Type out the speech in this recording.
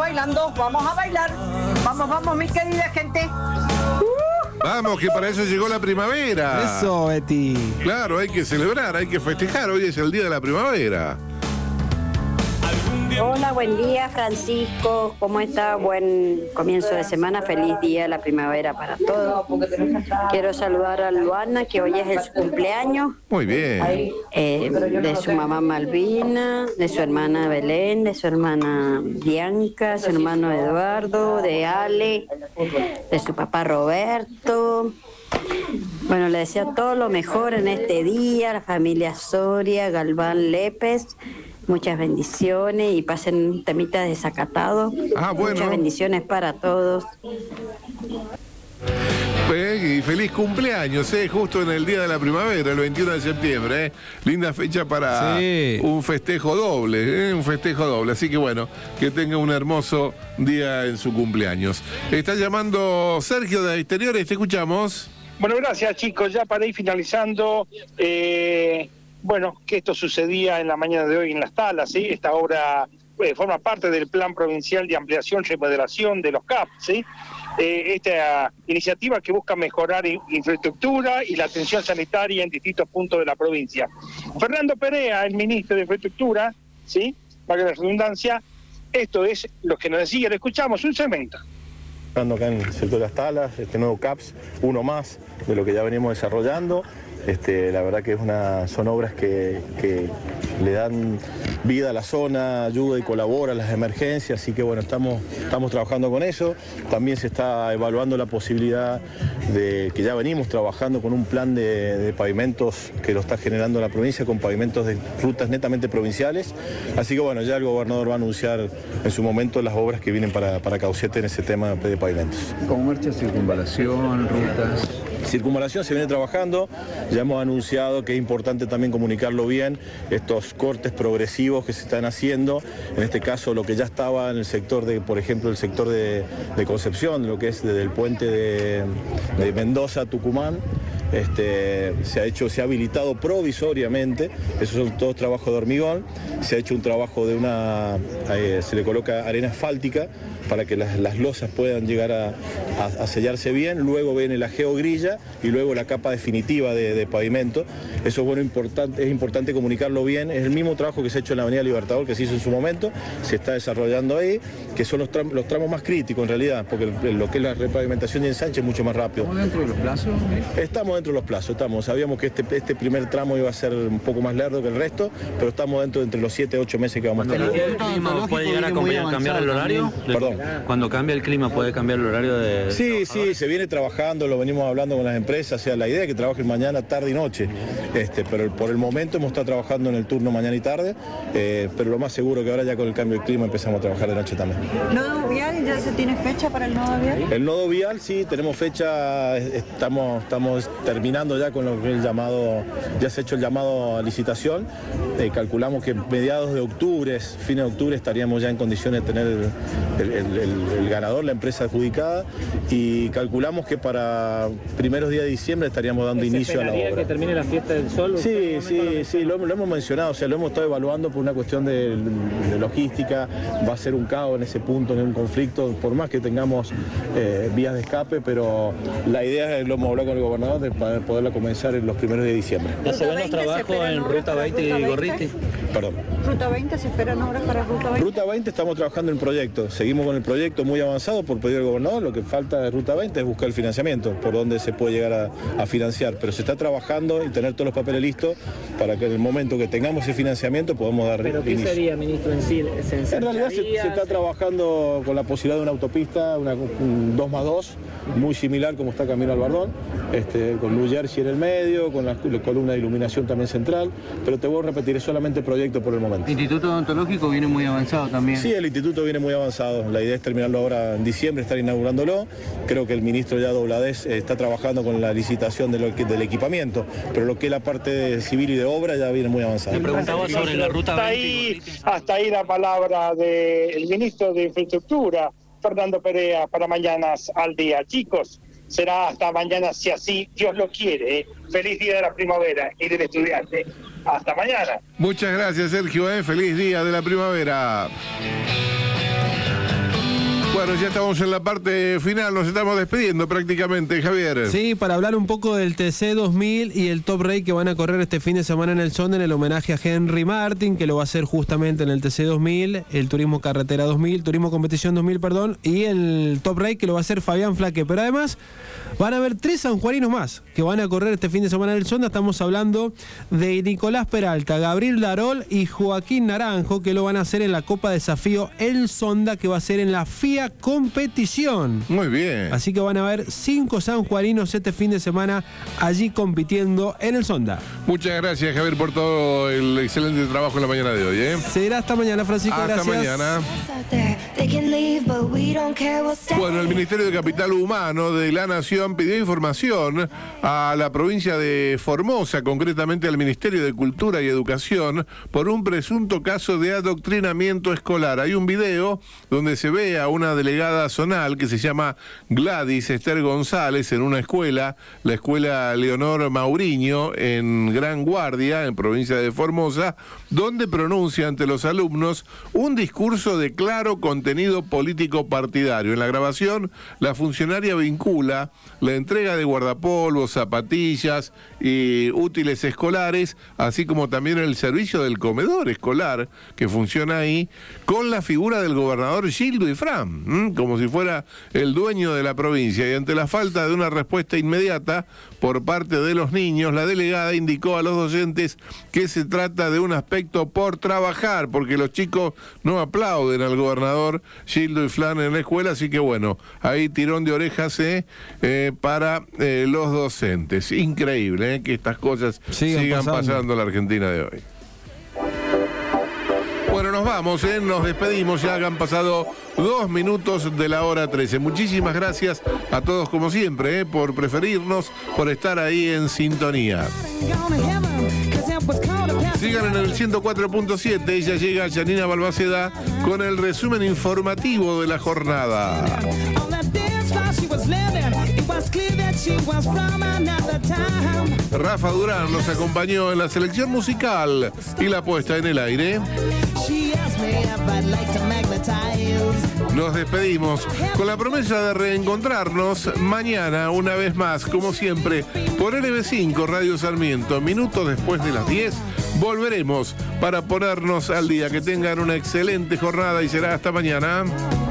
bailando, vamos a bailar. Vamos, vamos, mi querida gente. Vamos, que para eso llegó la primavera. Eso, Betty. Claro, hay que celebrar, hay que festejar. Hoy es el día de la primavera. Hola, buen día, Francisco. ¿Cómo está? Buen comienzo de semana. Feliz día de la primavera para todos. Quiero saludar a Luana, que hoy es su cumpleaños. Muy bien. De su mamá Malvina, de su hermana Belén, de su hermana Bianca, su hermano Eduardo, de Ale, de su papá Roberto. Bueno, le deseo todo lo mejor en este día, la familia Soria, Galván Lépez. Muchas bendiciones y pasen un temita desacatado. Bueno. Muchas bendiciones para todos. Y feliz cumpleaños, justo en el día de la primavera, el 21 de septiembre. Linda fecha para un festejo doble, un festejo doble. Así que bueno, que tenga un hermoso día en su cumpleaños. Está llamando Sergio de Exteriores, te escuchamos. Bueno, gracias chicos, ya para ir finalizando. Bueno, que esto sucedía en la mañana de hoy en Las Talas, ¿sí? Esta obra forma parte del Plan Provincial de Ampliación y Remodelación de los CAP, ¿sí? Esta iniciativa que busca mejorar infraestructura y la atención sanitaria en distintos puntos de la provincia. Fernando Perea, el ministro de Infraestructura, ¿sí? Para la redundancia, esto es lo que nos decía, le escuchamos un segmento. Acá en el sector de Las Talas, este nuevo CAPS, uno más de lo que ya venimos desarrollando. La verdad que son obras que le dan vida a la zona, ayuda y colabora a las emergencias, así que bueno, estamos trabajando con eso. También se está evaluando la posibilidad de que ya venimos trabajando con un plan de pavimentos que lo está generando la provincia, con pavimentos de rutas netamente provinciales. Así que bueno, ya el gobernador va a anunciar en su momento las obras que vienen para Caucete en ese tema de pavimentos. ¿Cómo marcha circunvalación, rutas? Circunvalación se viene trabajando, ya hemos anunciado que es importante también comunicarlo bien, estos cortes progresivos que se están haciendo, en este caso lo que ya estaba en el sector de, por ejemplo, el sector de Concepción, lo que es desde el puente de Mendoza a Tucumán. Se ha habilitado provisoriamente, esos son todos trabajos de hormigón, se ha hecho un trabajo se le coloca arena asfáltica para que las losas puedan llegar a sellarse bien, luego viene la geogrilla y luego la capa definitiva de pavimento. Eso es importante comunicarlo bien, es el mismo trabajo que se ha hecho en la Avenida Libertador, que se hizo en su momento, se está desarrollando ahí, que son los tramos más críticos en realidad, porque lo que es la repavimentación y ensanche es mucho más rápido. ¿Estamos dentro de los plazos? Estamos dentro de los plazos, sabíamos que este primer tramo iba a ser un poco más largo que el resto, pero estamos dentro de entre los 7 a 8 meses que vamos a estar. ¿El clima puede llegar a cambiar el horario? Perdón. Cuando cambia el clima, ¿puede cambiar el horario de...? Sí, se viene trabajando, lo venimos hablando con las empresas, la idea es que trabajen mañana, tarde y noche, pero por el momento hemos estado trabajando en el turno mañana y tarde, pero lo más seguro que ahora ya con el cambio de clima empezamos a trabajar de noche también. ¿Nodo vial? ¿Ya se tiene fecha para el nodo vial? El nodo vial sí, tenemos fecha, estamos terminando ya con lo que es el llamado, ya se ha hecho el llamado a licitación, calculamos que mediados de octubre, fines de octubre estaríamos ya en condiciones de tener el ganador, la empresa adjudicada, y calculamos que para primeros días de diciembre estaríamos dando inicio a la obra. ¿Que termine la fiesta del sol? Sí, lo hemos mencionado, lo hemos estado evaluando por una cuestión de logística, va a ser un caos en ese punto, en un conflicto, por más que tengamos vías de escape, pero la idea es, lo hemos hablado con el gobernador, de poderla comenzar en los primeros días de diciembre. ¿Ya se ven los trabajos en Ruta 20 y Gorriti? Perdón. ¿Ruta 20? ¿Se esperan obras para Ruta 20? Ruta 20 estamos trabajando en proyecto, seguimos con el proyecto muy avanzado por pedido del gobernador, lo que falta de Ruta 20 es buscar el financiamiento, por donde se puede llegar a financiar, pero se está trabajando y tener todos los papeles listos para que en el momento que tengamos ese financiamiento podamos dar inicio. ¿Pero qué sería, ministro, en sí? En realidad se está trabajando con la posibilidad de una autopista, un 2+2, muy similar como está Camino al Bardón, con New Jersey en el medio, con la columna de iluminación también central, pero te voy a repetir, es solamente proyecto por el momento. ¿El Instituto Odontológico viene muy avanzado también? Sí, el instituto viene muy avanzado, la idea es terminarlo ahora en diciembre, estar inaugurándolo, creo que el ministro ya Dobladez está trabajando con la licitación del equipamiento, pero lo que es la parte civil y de obra ya viene muy avanzada. Me preguntaba sobre la Ruta 20. Hasta ahí la palabra del ministro de Infraestructura, Fernando Perea, para Mañanas al Día. Chicos, será hasta mañana si así Dios lo quiere. Feliz día de la primavera y del estudiante. Hasta mañana. Muchas gracias, Sergio. Feliz día de la primavera. Bueno, ya estamos en la parte final, nos estamos despidiendo prácticamente, Javier. Sí, para hablar un poco del TC 2000 y el Top Race que van a correr este fin de semana en el Sonda en el homenaje a Henry Martin, que lo va a hacer justamente en el TC 2000, el Turismo Carretera 2000, Turismo Competición 2000, perdón, y el Top Race que lo va a hacer Fabián Flaque. Pero además van a haber 3 sanjuaninos más que van a correr este fin de semana en el Sonda. Estamos hablando de Nicolás Peralta, Gabriel Darol y Joaquín Naranjo, que lo van a hacer en la Copa Desafío El Sonda, que va a ser en la FIA Competición. Muy bien. Así que van a haber 5 sanjuaninos este fin de semana allí compitiendo en el Sonda. Muchas gracias, Javier, por todo el excelente trabajo en la mañana de hoy, ¿eh? Será hasta mañana, Francisco. Hasta gracias. mañana. Bueno, el Ministerio de Capital Humano de la Nación pidió información a la provincia de Formosa, concretamente al Ministerio de Cultura y Educación, por un presunto caso de adoctrinamiento escolar. Hay un video donde se ve a una delegada zonal que se llama Gladys Esther González en una escuela, la escuela Leonor Mauriño, en Gran Guardia, en provincia de Formosa, donde pronuncia ante los alumnos un discurso de claro contenido político partidario. En la grabación, la funcionaria vincula la entrega de guardapolvos, zapatillas y útiles escolares, así como también el servicio del comedor escolar que funciona ahí, con la figura del gobernador Gildo Ifrán, como si fuera el dueño de la provincia. Y ante la falta de una respuesta inmediata por parte de los niños, la delegada indicó a los docentes que se trata de un aspecto por trabajar, porque los chicos no aplauden al gobernador Gildo Ifrán en la escuela, así que bueno, ahí tirón de orejas para los docentes. Increíble que estas cosas sigan pasando en la Argentina de hoy. Bueno, nos vamos, nos despedimos, ya han pasado 2 minutos de la hora 13. Muchísimas gracias a todos como siempre, por preferirnos, por estar ahí en sintonía. Sigan en el 104.7, ella llega Janina Balmaceda con el resumen informativo de la jornada. Rafa Durán nos acompañó en la selección musical y la puesta en el aire. Nos despedimos con la promesa de reencontrarnos mañana una vez más, como siempre, por LB5 Radio Sarmiento. Minutos después de las 10 volveremos para ponernos al día. Que tengan una excelente jornada y será hasta mañana.